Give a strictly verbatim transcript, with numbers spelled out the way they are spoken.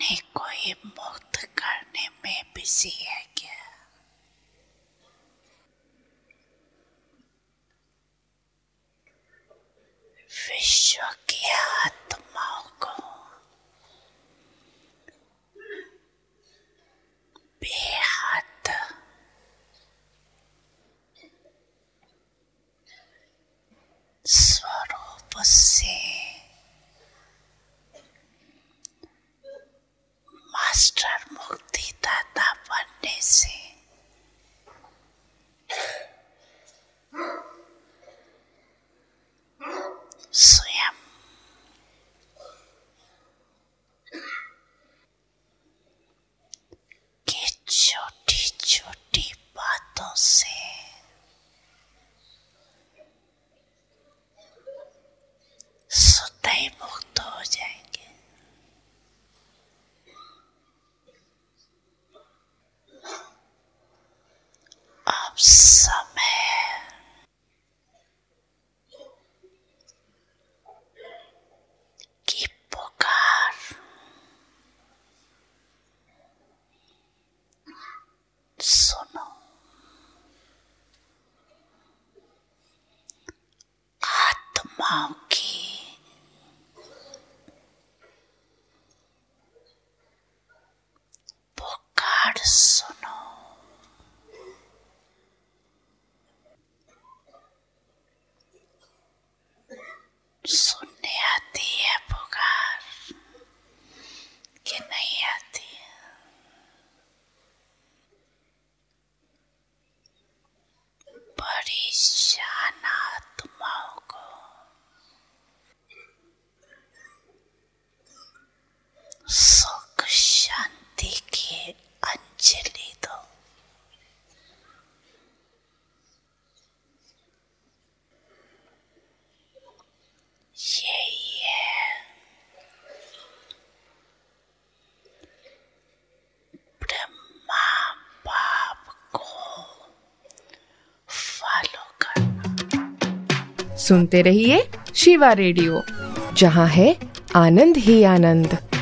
अपने को ही मुक्त करने में बिजी है क्या? विश्व की आत्माओं को बेहद स्वरूप से मास्टर मुक्तिदाता बनने से स्वयं की छोटी छोटी बातों से स्वतः ही मुक्त हो जाएंगे। अब समय की पुकार सुनो। आत्माओं की पुकार सुनो। सुनने आती है पुकार कि नहीं आती है? परेशान आत्माओं को सुख शांति की अंजलि दो। यही है ब्रह्मा बाप को फॉलो करना। सुनते रहिए शिवा रेडियो, जहां है आनंद ही आनंद।